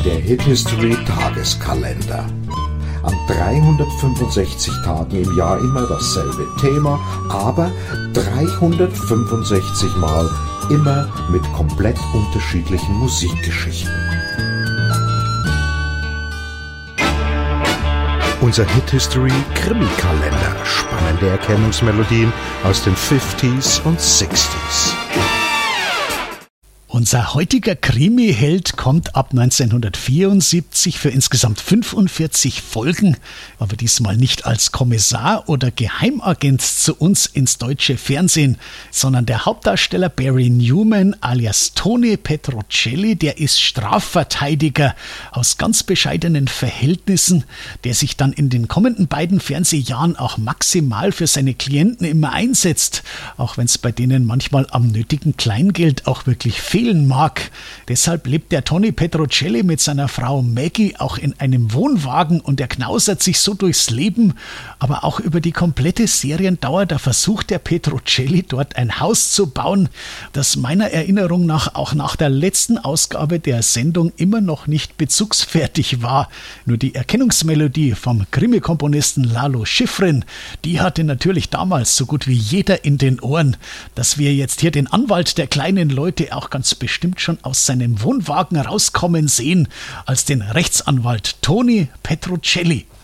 Der Hit History Tageskalender. An 365 Tagen im Jahr immer dasselbe Thema, aber 365 Mal immer mit komplett unterschiedlichen Musikgeschichten. Unser Hit History Krimi-Kalender. Spannende Erkennungsmelodien aus den 50s und 60s. Unser heutiger Krimi-Held kommt ab 1974 für insgesamt 45 Folgen, aber diesmal nicht als Kommissar oder Geheimagent zu uns ins deutsche Fernsehen, sondern der Hauptdarsteller Barry Newman alias Tony Petrocelli, der ist Strafverteidiger aus ganz bescheidenen Verhältnissen, der sich dann in den kommenden beiden Fernsehjahren auch maximal für seine Klienten immer einsetzt, auch wenn es bei denen manchmal am nötigen Kleingeld auch wirklich fehlen mag. Deshalb lebt der Tony Petrocelli mit seiner Frau Maggie auch in einem Wohnwagen und er knausert sich so durchs Leben, aber auch über die komplette Seriendauer, da versucht der Petrocelli dort ein Haus zu bauen, das meiner Erinnerung nach auch nach der letzten Ausgabe der Sendung immer noch nicht bezugsfertig war. Nur die Erkennungsmelodie vom Krimi-Komponisten Lalo Schifrin, die hatte natürlich damals so gut wie jeder in den Ohren. Dass wir jetzt hier den Anwalt der kleinen Leute auch ganz bestimmt schon aus seinem Wohnwagen rauskommen sehen, als den Rechtsanwalt Tony Petrocelli.